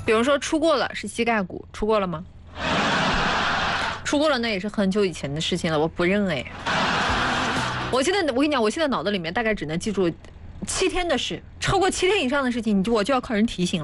比如说出过了是膝盖骨，出过了吗？出过了那也是很久以前的事情了，我不认哎。我跟你讲，我现在脑子里面大概只能记住7天的事，超过7天以上的事情，我就要靠人提醒了。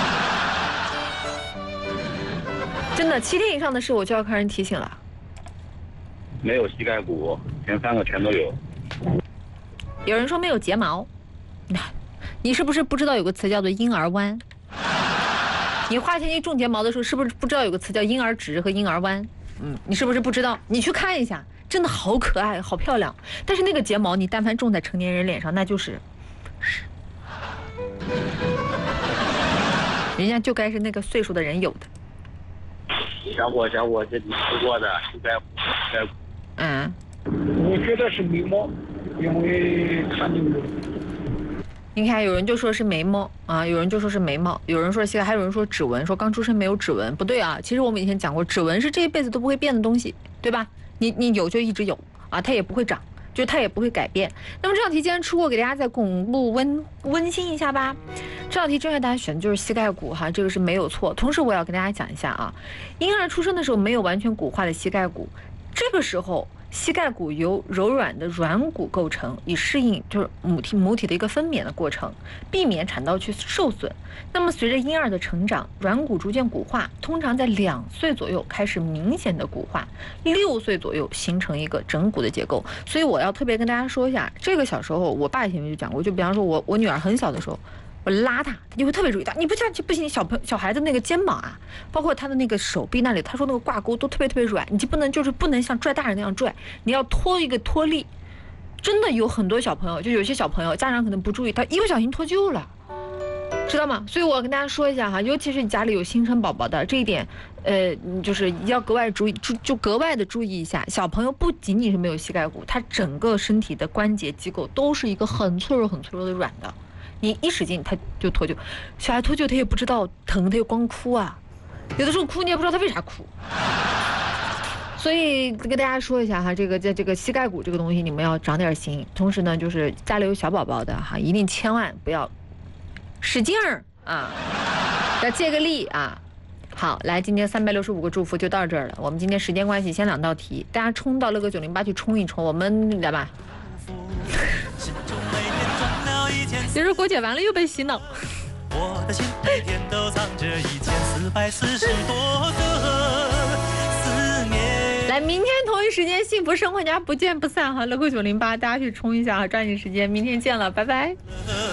真的，7天以上的事我就要靠人提醒了。 没有膝盖骨，前3个全都有。 有人说没有睫毛，你是不是不知道有个词叫做婴儿弯？你花钱去种睫毛的时候，是不是不知道有个词叫婴儿直和婴儿弯？你是不是不知道？你去看一下，真的好可爱，好漂亮。但是那个睫毛，你但凡种在成年人脸上，那就是人家就该是那个岁数的人有的。 像我这里吃过的膝盖骨。 我觉得是眉毛，因为看见过。 你看，有人就说是眉毛啊，有人就说是眉毛，有人说膝盖，还有人说指纹，说刚出生没有指纹，不对啊。其实我们以前讲过，指纹是这一辈子都不会变的东西，对吧？你有就一直有啊，它也不会长，就是它也不会改变。那么这道题既然出过，给大家再公布温馨一下吧。这道题正确答案选的就是膝盖骨哈，这个是没有错。同时我要跟大家讲一下啊，婴儿出生的时候没有完全骨化的膝盖骨，这个时候膝盖骨由柔软的软骨构成，以适应就是母体的一个分娩的过程，避免产道去受损。那么随着婴儿的成长，软骨逐渐骨化，通常在2岁左右开始明显的骨化，6岁左右形成一个整骨的结构。所以我要特别跟大家说一下，这个小时候我爸以前就讲过，就比方说我女儿很小的时候，我拉他就会特别注意他，你不这样就不行。小孩子那个肩膀啊，包括他的那个手臂那里，他说那个挂钩都特别软，你就不能像拽大人那样拽，你要拖一个脱力。真的有很多小朋友，就有些小朋友家长可能不注意，他一不小心脱臼了，知道吗？所以我要跟大家说一下哈，尤其是家里有新生宝宝的这一点，就是要格外注意，就格外的注意一下。小朋友不仅仅是没有膝盖骨，他整个身体的关节机构都是一个很脆弱的软的。你一使劲他就脱臼，小孩脱臼他也不知道疼，他就光哭啊，有的时候哭你也不知道他为啥哭。所以跟大家说一下哈，这个膝盖骨这个东西你们要长点心。同时呢，就是家里有小宝宝的哈，一定千万不要使劲儿啊，要借个力啊。好，来，今天365个祝福就到这儿了。我们今天时间关系，先2道题，大家冲到乐哥908去冲一冲，我们来吧。其实国姐完了又被洗脑。我的心每天都藏着1440多个思念。来，明天同一时间，幸福生活家不见不散哈！乐购908，大家去冲一下哈，抓紧时间，明天见了，拜拜。